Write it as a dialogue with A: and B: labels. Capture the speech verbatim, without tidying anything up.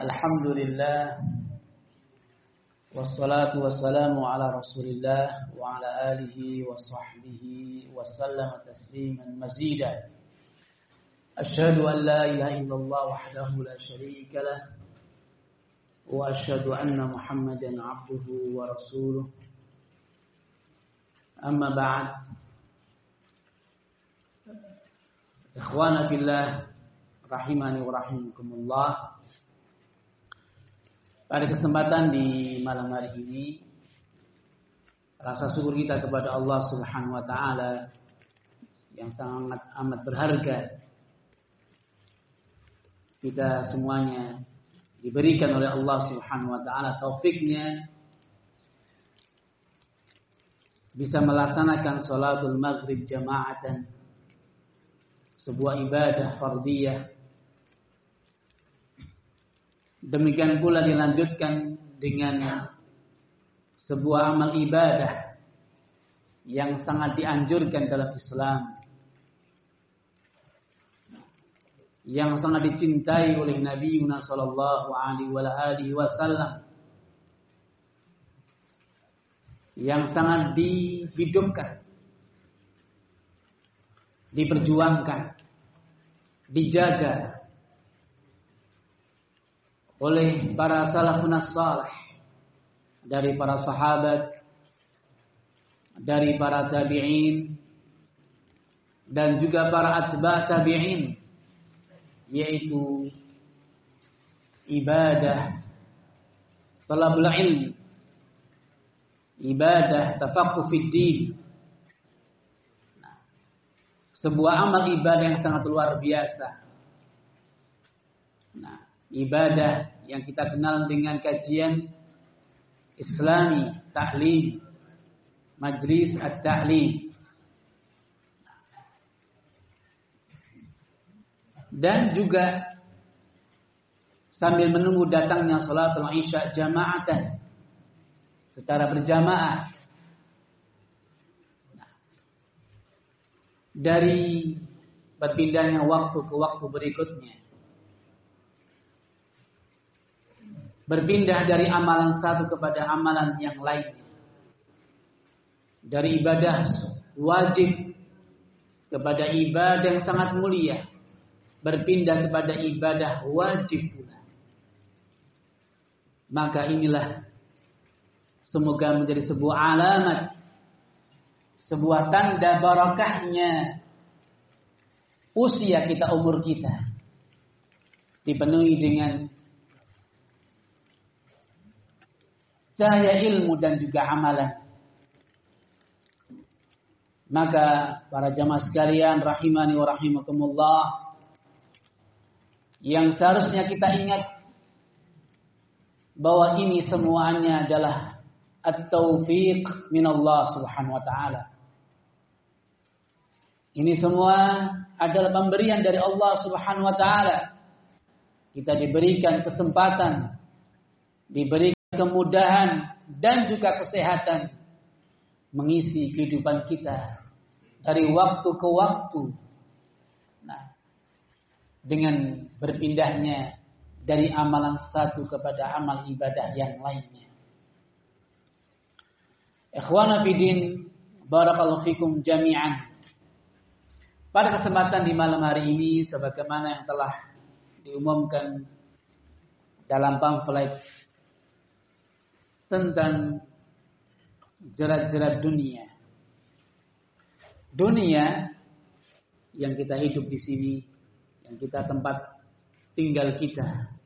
A: Alhamdulillah wassalatu wassalamu ala Rasulillah wa ala alihi wa sahbihi wa sallama tasliman mazida. Asyhadu an la ilaha illallah wahdahu la syarika lah wa asyhadu anna Muhammadan abduhu wa rasuluh. Amma ba'd. Ikhwana fillah rahimani wa rahimakumullah. Pada kesempatan di malam hari ini, rasa syukur kita kepada Allah Subhanahu wa taala yang sangat amat berharga. Kita semuanya diberikan oleh Allah Subhanahu wa taala taufiknya bisa melaksanakan salatul maghrib jamaatan, sebuah ibadah fardiyah. Demikian pula dilanjutkan dengan sebuah amal ibadah yang sangat dianjurkan dalam Islam, yang sangat dicintai oleh Nabi sallallahu alaihi wasallam, yang sangat dihidupkan, diperjuangkan, dijaga oleh para salafun salih, dari para sahabat, dari para tabi'in, dan juga para atba' tabi'in, yaitu ibadah talabul ilm, ibadah tafaqquh fid din. Sebuah amal ibadah yang sangat luar biasa. Nah, ibadah yang kita kenal dengan kajian Islami, ta'lim, majlis at-ta'lim. Dan juga sambil menunggu datangnya salatul isya jamaatan, secara berjamaah. Dari berpindahnya waktu ke waktu berikutnya, berpindah dari amalan satu kepada amalan yang lainnya, dari ibadah wajib kepada ibadah yang sangat mulia, berpindah kepada ibadah wajib pula. Maka inilah semoga menjadi sebuah alamat, sebuah tanda barakahnya usia kita, umur kita dipenuhi dengan cahaya ilmu dan juga amalan. Maka para jamaah sekalian rahimani wa rahimakumullah, yang seharusnya kita ingat bahwa ini semuanya adalah at-taufiq min Allah Subhanahu wa taala. Ini semua adalah pemberian dari Allah Subhanahu wa taala. Kita diberikan kesempatan, diberikan kemudahan dan juga kesehatan mengisi kehidupan kita dari waktu ke waktu. Nah, dengan berpindahnya dari amalan satu kepada amal ibadah yang lainnya. Ikhwana fillah, barakallahu fikum jami'an. Pada kesempatan di malam hari ini, sebagaimana yang telah diumumkan dalam pamflet tentang jerat-jerat dunia. Dunia yang kita hidup di sini, yang kita tempat tinggal kita.